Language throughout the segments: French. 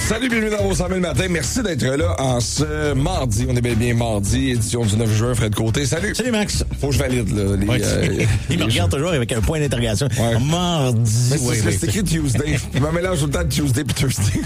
Salut, bienvenue dans vos 100 000 matin. Merci d'être là en ce mardi. On est bien mardi, édition du 9 juin. Fred Côté, salut. Salut, Max. Faut que je valide, là. Il me regarde toujours avec un point d'interrogation. Ouais. Mardi. Mais c'est écrit Tuesday. Je me mélange tout le temps Tuesday puis Thursday.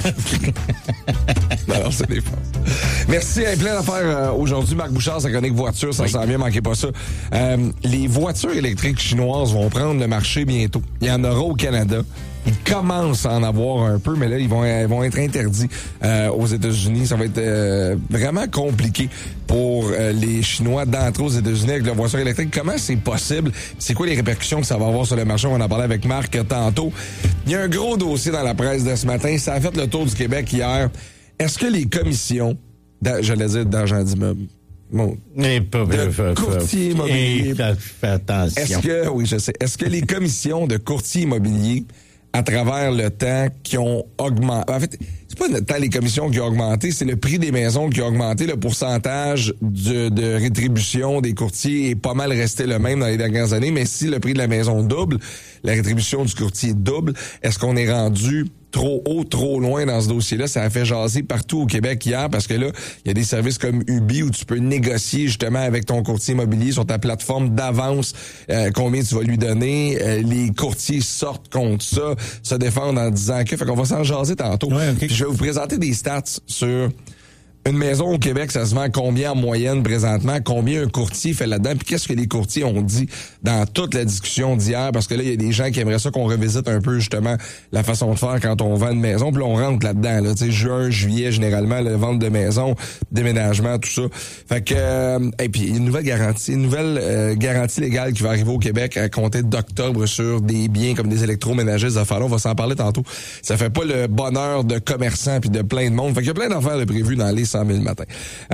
Alors, c'est des phrases. Merci. Plein d'affaires aujourd'hui. Marc Bouchard, sa chronique voiture, ça s'en vient, manquez pas ça. Les voitures électriques chinoises vont prendre le marché bientôt. Il y en aura au Canada. Ils commencent à en avoir un peu, mais là, ils vont être interdits aux États-Unis. Ça va être vraiment compliqué pour les Chinois d'entrer aux États-Unis avec la voiture électrique. Comment c'est possible? C'est quoi les répercussions que ça va avoir sur le marché? On va en parler avec Marc tantôt. Il y a un gros dossier dans la presse de ce matin. Ça a fait le tour du Québec hier. Est-ce que les commissions, j'allais dire d'agents d'immeubles, bon, de courtiers immobiliers, Fais attention. Est-ce que les commissions de courtiers immobiliers à travers le temps qui ont augmenté. En fait, c'est pas tant les commissions qui ont augmenté, c'est le prix des maisons qui a augmenté. Le pourcentage de rétribution des courtiers est pas mal resté le même dans les dernières années, mais si le prix de la maison double, la rétribution du courtier double, est-ce qu'on est rendu trop haut, trop loin dans ce dossier-là? Ça a fait jaser partout au Québec hier parce que là, il y a des services comme Ubi où tu peux négocier justement avec ton courtier immobilier sur ta plateforme d'avance combien tu vas lui donner. Les courtiers sortent contre ça, se défendent en disant que... Fait qu'on va s'en jaser tantôt. Ouais, okay. Puis je vais vous présenter des stats sur... Une maison au Québec, ça se vend combien en moyenne présentement? Combien un courtier fait là-dedans? Puis qu'est-ce que les courtiers ont dit dans toute la discussion d'hier? Parce que là, il y a des gens qui aimeraient ça qu'on revisite un peu justement la façon de faire quand on vend une maison. Puis là, on rentre là-dedans. Là, tu sais, juin, juillet, généralement, le vente de maison, déménagement, tout ça. Fait que et puis une nouvelle garantie légale qui va arriver au Québec à compter d'octobre sur des biens comme des électroménagers, des affaires-là. On va s'en parler tantôt. Ça fait pas le bonheur de commerçants puis de plein de monde. Fait qu'il y a plein d'affaires de prévues dans les 100 000 le matin.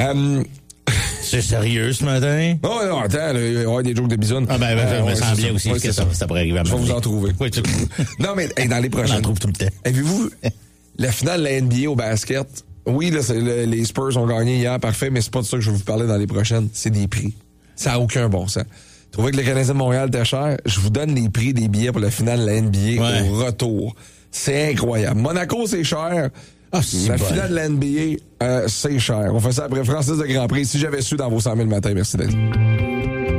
C'est sérieux ce matin? Oh non, attends, il va y avoir des jokes de bisounes. Ah je me sens bien aussi que ça pourrait arriver à je vais vous en trouver. Oui, non, mais dans les prochaines. On en trouve tout le temps. Avez-vous la finale de la NBA au basket? Oui, là, les Spurs ont gagné hier, parfait, mais c'est pas de ça que je vais vous parler dans les prochaines. C'est des prix. Ça n'a aucun bon sens. Trouvez que le Canadien de Montréal était cher? Je vous donne les prix des billets pour la finale de la NBA au retour. C'est incroyable. Monaco, c'est cher. La finale de la NBA, c'est cher. On fait ça après Francis de Grand Prix. Si j'avais su dans vos 100 000 matins, merci d'être.